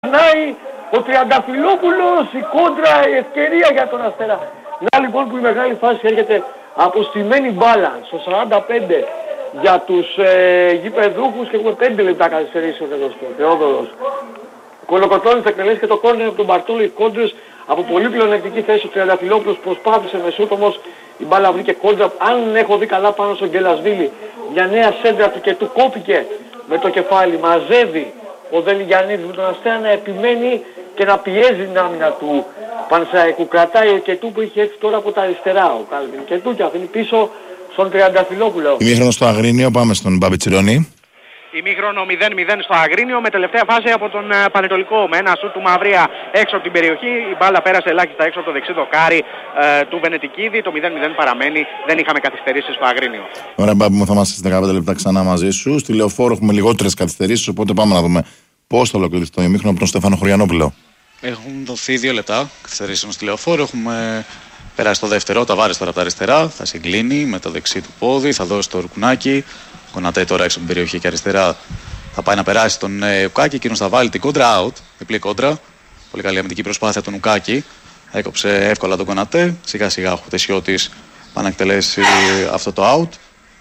Περνάει ο Τριανταφυλόπουλος, η κόντρα, η ευκαιρία για τον Αστέρα. Να λοιπόν που η μεγάλη φάση έρχεται από στημένη μπάλα στο 45 για τους γηπεδούχους και έχουμε 5 λεπτά καθυστερήσεων εδώ στο Θεόδωρος. Κολοκοτώνης θα εκτελέσει και το κόρνερ από τον Μπαρτόλο, οι κόντρες από πολύ πλεονεκτική θέση. Ο Τριανταφυλόπουλος προσπάθησε με σούτ, όμως η μπάλα βρήκε κόντρα. Αν έχω δει καλά πάνω στον Γκελασβίλη, μια νέα σέντρα του και του κόπηκε με το κεφάλι, μαζεύει ο Δελιγιαννίδης με τον Αστέρα να επιμένει και να πιέζει την άμυνα του Πανσεραϊκού. Κρατάει ο Κετού που είχε έρθει τώρα από τα αριστερά, ο Κάλβιν Κετού, και αφήνει πίσω στον Τριανταφυλόπουλο. Ημίχρονο στο Αγρίνιο, πάμε στον Μπαμπιτσιρόνη. Ημίχρονο 0-0 στο Αγρίνιο με τελευταία φάση από τον Πανετολικό. Με ένα σουτ του Μαυρία έξω από την περιοχή. Η μπάλα πέρασε ελάχιστα έξω από το δεξί δοκάρι του Βενετικίδη. Το 0-0 παραμένει. Δεν είχαμε καθυστερήσεις στο Αγρίνιο. Ωραία, Μπάμπη μου, θα είμαστε στις 15 λεπτά ξανά μαζί σου. Στη Λεωφόρο έχουμε λιγότερες καθυστερήσεις, οπότε πάμε να δούμε πώς θα ολοκληρωθεί το ημίχρονο από τον Στέφανο Χωριανόπουλο. Έχουν δοθεί 2 λεπτά καθυστερήσεων στη Λεωφόρο. Έχουμε περάσει το δεύτερο. Τα Βάρες τώρα από τα αριστερά. Θα συγκλίνει με το δεξί του πόδι. Θα δώσει το Ρουκουνάκι. Κονατέ τώρα έξω από την περιοχή και αριστερά θα πάει να περάσει τον Ουκάκη. Εκείνος θα βάλει την κόντρα out. Διπλή κόντρα. Πολύ καλή αμυντική προσπάθεια τον Ουκάκη. Έκοψε εύκολα τον Κονατέ. Σιγά σιγά ο Χουτεσιώτης πάει να εκτελέσει αυτό το out.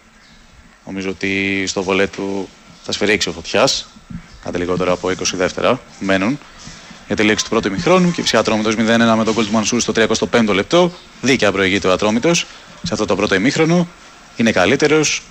Νομίζω ότι στο βολέ του θα σφυρίξει ο Φωτιάς. Κάτι λιγότερο από 20 δεύτερα μένουν για τη λήξη του πρώτου ημιχρόνου. Και φυσικά Ατρόμητος 0-1 με τον γκολ του Μανσούρ στο 35ο λεπτό. Δίκαια προηγείται ο Ατρόμητος σε αυτό το πρώτο ημίχρονο. Είναι καλύτερος.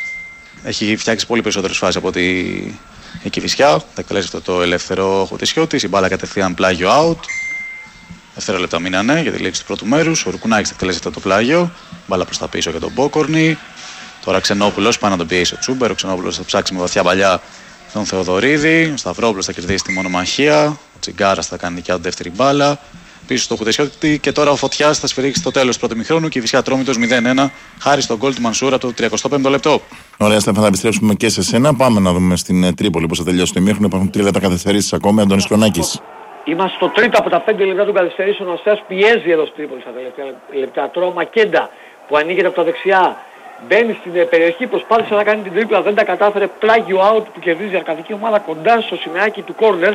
Έχει φτιάξει πολύ περισσότερες φάσεις από ότι η Κηφισιά. Θα εκτελέσει αυτό το ελεύθερο Χωτισιώτης. Η μπάλα κατευθείαν πλάγιο out. Δεύτερα λεπτά μείνανε για τη λήξη του πρώτου μέρους. Ο Ρουκουνάκης θα εκτελέσει αυτό το πλάγιο. Μπάλα προς τα πίσω για τον Μπόκορνη. Τώρα Ξενόπουλος πάει να τον πιέσει ο Τσούμπερ. Ο Ξενόπουλος θα ψάξει με βαθιά παλιά τον Θεοδωρίδη. Ο Σταυρόπουλος θα κερδίσει τη μονομαχία. Ο Τσιγκάρας θα κάνει δικιά του δεύτερη μπάλα. Πίσω στο Χουτεσιώτη και τώρα ο Φωτιάς θα σφυρίξει το τέλος του πρώτου ημιχρόνου και η Φυσιά Ατρόμητος 0-1 χάρη στον γκολ του Μανσούρα το 35ο λεπτό. Ωραία, Στέφανα, θα επιστρέψουμε και σε σένα. Πάμε να δούμε στην Τρίπολη πώς θα τελειώσει το ημίχρονο. Υπάρχουν 3 λεπτά καθυστερήσεις ακόμη. Αντώνης Κλωνάκης. Είμαστε στο τρίτο από τα 5 λεπτά των καθυστερήσεων. Ο Αστέρας πιέζει εδώ στην Τρίπολη στα τελευταία λεπτά. Τώρα ο Μακέντα που ανοίγεται από τα δεξιά. Μπαίνει στην περιοχή, προσπάθησε να κάνει την τρίπλα, δεν τα κατάφερε. Πλάγιο out που κερδίζει η αρκαδική ομάδα κοντά στο σημαίακι του κόρνερ.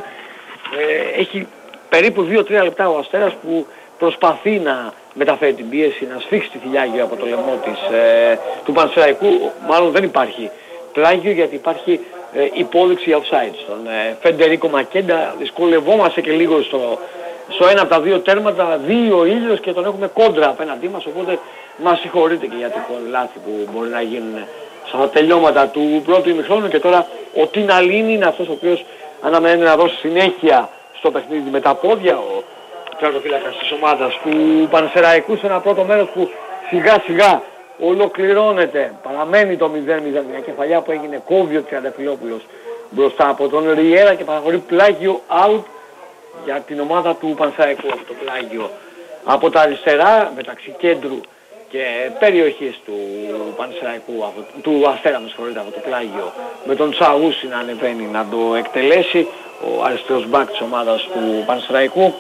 Έχει περίπου 2-3 λεπτά ο Αστέρας που προσπαθεί να μεταφέρει την πίεση, να σφίξει τη θηλιά γύρω από το λαιμό του Πανσεραϊκού. Μάλλον δεν υπάρχει πλάγιο γιατί υπάρχει υπόδειξη offside στον Φεντερίκο Μακέντα. Δυσκολευόμαστε και λίγο στο ένα από τα 2 τέρματα, δει ο ήλιος και τον έχουμε κόντρα απέναντί μας, οπότε μας συγχωρείτε και για τυχόν λάθη που μπορεί να γίνουν στα τελειώματα του πρώτου ημιχρόνου. Και τώρα ο Τιναλίνη είναι αυτός ο οποίος αναμένει να δώσει συνέχεια στο παιχνίδι με τα πόδια, ο τερματοφύλακας της ομάδας του Πανσεραϊκού, σε ένα πρώτο μέρος που σιγά σιγά ολοκληρώνεται. Παραμένει το 0-0, μια κεφαλιά που έγινε, κόβει ο Τριανταφυλόπουλος μπροστά από τον Ριέρα και παραχωρεί πλάγιο out για την ομάδα του Πανσεραϊκού. Αυτό το πλάγιο από τα αριστερά μεταξύ κέντρου και περιοχής του Πανσεραϊκού, του Αστέρα με συγχωρείτε, από το πλάγιο, με τον Τσαούσι να ανεβαίνει να το εκτελέσει, ο αριστερός μπακ της ομάδας του Πανσεραϊκού,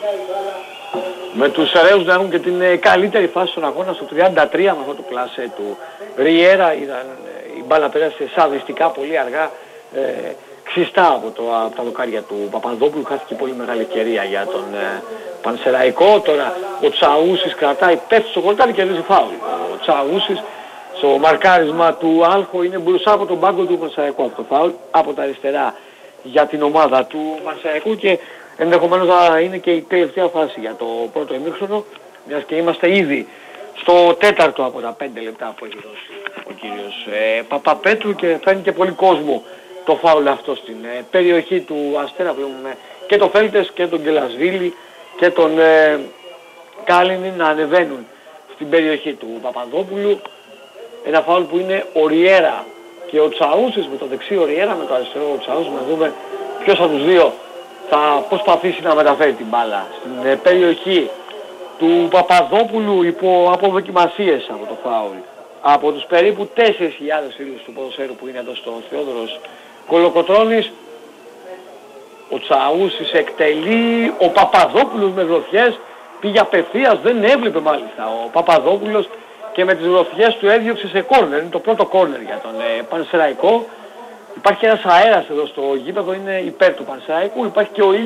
με τους Σεραίους να έχουν και την καλύτερη φάση στον αγώνα στο 33 με αυτό το πλασέ του Ριέρα. Η μπάλα πέρασε σαδιστικά πολύ αργά, ξιστά από τα δοκάρια του Παπαδόπουλου. Χάθηκε πολύ μεγάλη ευκαιρία για τον Πανσεραϊκό. Τώρα ο Τσαούσης κρατάει, πέφτει στο χορτάρι και κερδίζει φάουλ. Ο Τσαούσης στο μαρκάρισμα του Άλχο είναι μπροστά από τον πάγκο του Πανσεραϊκού αυτό το φάουλ, από τα αριστερά για την ομάδα του Πανσεραϊκού, και ενδεχομένως θα είναι και η τελευταία φάση για το πρώτο ημίχρονο, μιας και είμαστε ήδη στο τέταρτο από τα 5 λεπτά που έχει δώσει ο κύριος Παπαπέτρου και φέρνει και πολύ κόσμο το φάουλ αυτό στην περιοχή του Αστέρα. Βλέπουμε και το Φέλτες και τον Γκελασβίλη και τον Κάλινιν να ανεβαίνουν στην περιοχή του Παπαδόπουλου. Ένα φάουλ που είναι ο Ριέρα και ο Τσαούσης, με το δεξί ο Ριέρα, με το αριστερό ο Τσαούσης, να δούμε ποιος από τους δύο θα προσπαθήσει να μεταφέρει την μπάλα στην περιοχή του Παπαδόπουλου υπό αποδοκιμασίες από το φάουλ από τους περίπου 4.000 φίλους του ποδοσφαίρου που είναι εδώ στο Θεόδωρος Κολοκοτρώνης. Ο Τσαούσης εκτελεί, ο Παπαδόπουλος με γροθιές πήγε απευθείας, δεν έβλεπε μάλιστα ο Παπαδόπουλος και με τις γροθιές του έδιωξε σε κόρνερ. Είναι το πρώτο κόρνερ για τον Πανσεραϊκό. Υπάρχει ένας αέρας εδώ στο γήπεδο, είναι υπέρ του Πανσεραϊκού, υπάρχει και ο